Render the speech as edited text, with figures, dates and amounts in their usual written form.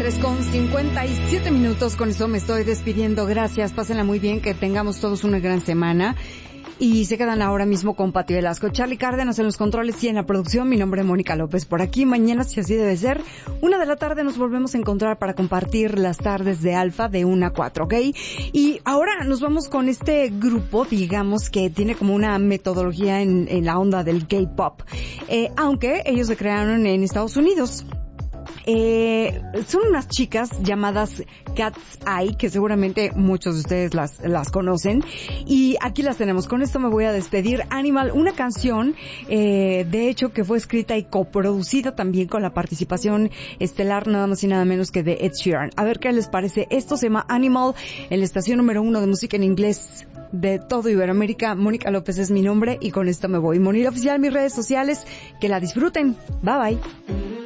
3:57. Con eso me estoy despidiendo. Gracias, pásenla muy bien, que tengamos todos una gran semana. Y se quedan ahora mismo con Pati Velasco, Charlie Cárdenas en los controles y en la producción. Mi nombre es Mónica López por aquí. Mañana, si así debe ser, 1 de la tarde nos volvemos a encontrar para compartir las tardes de Alfa de 1 a 4, ¿ok? Y ahora nos vamos con este grupo, digamos, que tiene como una metodología en la onda del K-pop. Aunque ellos se crearon en Estados Unidos. Son unas chicas llamadas Cat's Eye, que seguramente muchos de ustedes las conocen, y aquí las tenemos. Con esto me voy a despedir. Animal, una canción de hecho que fue escrita y coproducida también con la participación estelar nada más y nada menos que de Ed Sheeran. A ver qué les parece. Esto se llama Animal, en la estación número 1 de música en inglés de todo Iberoamérica. Mónica López es mi nombre y con esto me voy. Monira Oficial, mis redes sociales, que la disfruten. Bye bye.